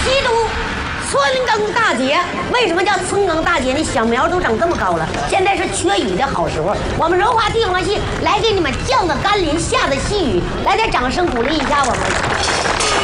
西都春耕大节，为什么叫春耕大节呢？小苗都长这么高了，现在是缺雨的好时候。我们柔华地方戏来给你们降的甘霖，下的细雨，来点掌声鼓励一下我们。